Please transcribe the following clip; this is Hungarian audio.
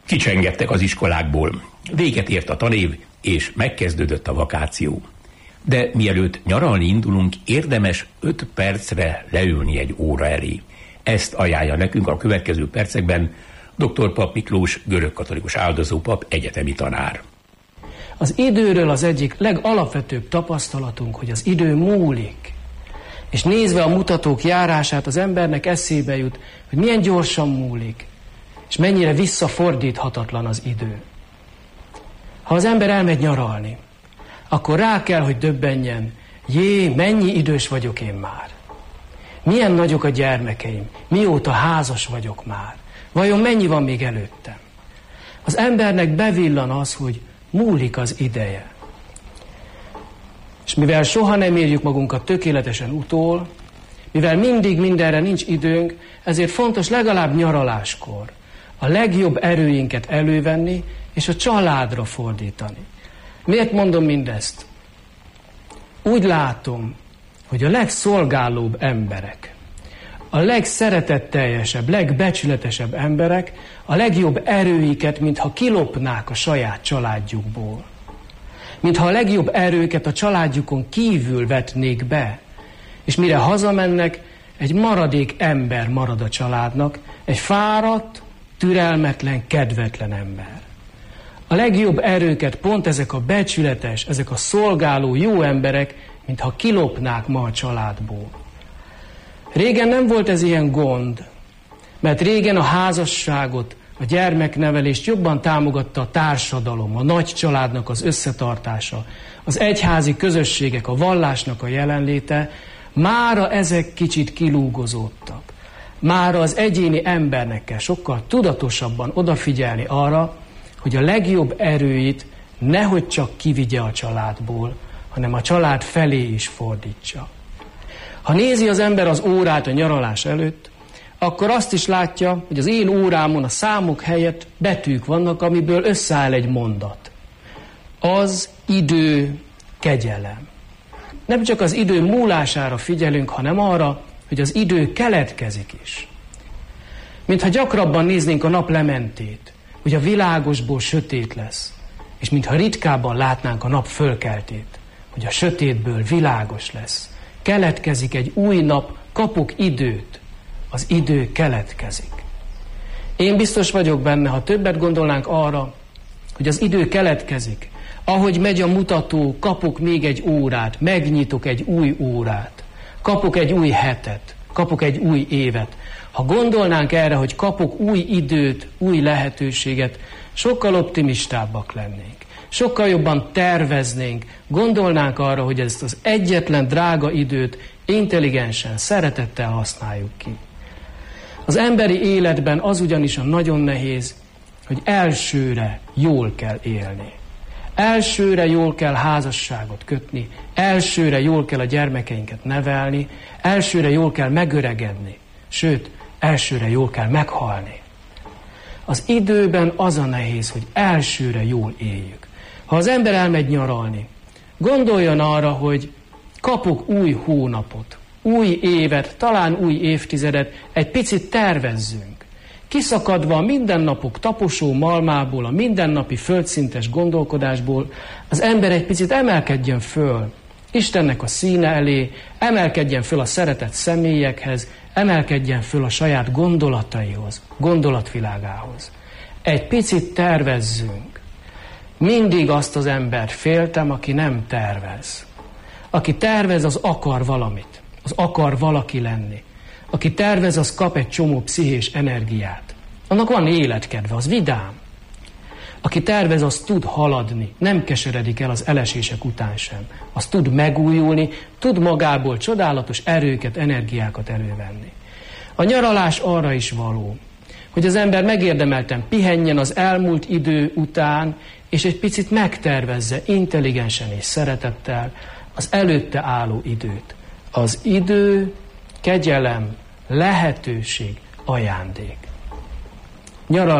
Kicsengettek az iskolákból, véget ért a tanév, és megkezdődött a vakáció. De mielőtt nyaralni indulunk, érdemes 5 percre leülni egy óra elé. Ezt ajánlja nekünk a következő percekben dr. Papp Miklós, görögkatolikus áldozópap, egyetemi tanár. Az időről az egyik legalapvetőbb tapasztalatunk, hogy az idő múlik. És nézve a mutatók járását, az embernek eszébe jut, hogy milyen gyorsan múlik, és mennyire visszafordíthatatlan az idő. Ha az ember elmegy nyaralni, akkor rá kell, hogy döbbenjen, mennyi idős vagyok én már. Milyen nagyok a gyermekeim, mióta házas vagyok már. Vajon mennyi van még előttem? Az embernek bevillan az, hogy múlik az ideje. És mivel soha nem érjük magunkat tökéletesen utól, mivel mindig mindenre nincs időnk, ezért fontos legalább nyaraláskor a legjobb erőinket elővenni, és a családra fordítani. Miért mondom mindezt? Úgy látom, hogy a legszolgálóbb emberek, a legszeretetteljesebb, legbecsületesebb emberek a legjobb erőiket, mintha kilopnák a saját családjukból. Mintha a legjobb erőket a családjukon kívül vetnék be. És mire hazamennek, egy maradék ember marad a családnak, egy fáradt, türelmetlen, kedvetlen ember. A legjobb erőket pont ezek a becsületes, ezek a szolgáló jó emberek, mintha kilopnák ma a családból. Régen nem volt ez ilyen gond, mert régen a házasságot, a gyermeknevelést jobban támogatta a társadalom, a nagy családnak az összetartása, az egyházi közösségek, a vallásnak a jelenléte. Mára ezek kicsit kilúgozódtak. Mára az egyéni embernek kell sokkal tudatosabban odafigyelni arra, hogy a legjobb erőit nehogy csak kivigye a családból, hanem a család felé is fordítsa. Ha nézi az ember az órát a nyaralás előtt, akkor azt is látja, hogy az én órámon a számok helyett betűk vannak, amiből összeáll egy mondat. Az idő kegyelem. Nem csak az idő múlására figyelünk, hanem arra, hogy az idő keletkezik is. Mintha gyakrabban néznénk a nap lementét, hogy a világosból sötét lesz, és mintha ritkábban látnánk a nap fölkeltét, hogy a sötétből világos lesz. Keletkezik egy új nap, kapok időt, az idő keletkezik. Én biztos vagyok benne, ha többet gondolnánk arra, hogy az idő keletkezik, ahogy megy a mutató, kapok még egy órát, megnyitok egy új órát, kapok egy új hetet, kapok egy új évet. Ha gondolnánk erre, hogy kapok új időt, új lehetőséget, sokkal optimistábbak lennénk. Sokkal jobban terveznénk, gondolnánk arra, hogy ezt az egyetlen drága időt intelligensen, szeretettel használjuk ki. Az emberi életben az ugyanis a nagyon nehéz, hogy elsőre jól kell élni. Elsőre jól kell házasságot kötni, elsőre jól kell a gyermekeinket nevelni, elsőre jól kell megöregedni, sőt, elsőre jól kell meghalni. Az időben az a nehéz, hogy elsőre jól éljük. Ha az ember elmegy nyaralni, gondoljon arra, hogy kapok új hónapot, új évet, talán új évtizedet, egy picit tervezzünk. Kiszakadva a mindennapok taposó malmából, a mindennapi földszintes gondolkodásból, az ember egy picit emelkedjen föl Istennek a színe elé, emelkedjen föl a szeretett személyekhez, emelkedjen föl a saját gondolataihoz, gondolatvilágához. Egy picit tervezzünk. Mindig azt az embert féltem, aki nem tervez. Aki tervez, az akar valamit, az akar valaki lenni. Aki tervez, az kap egy csomó pszichés energiát. Annak van életkedve, az vidám. Aki tervez, az tud haladni, nem keseredik el az elesések után sem. Az tud megújulni, tud magából csodálatos erőket, energiákat elővenni. A nyaralás arra is való, hogy az ember megérdemelten pihenjen az elmúlt idő után, és egy picit megtervezze intelligensen és szeretettel az előtte álló időt. Az idő, kegyelem, lehetőség, ajándék. Nyaralás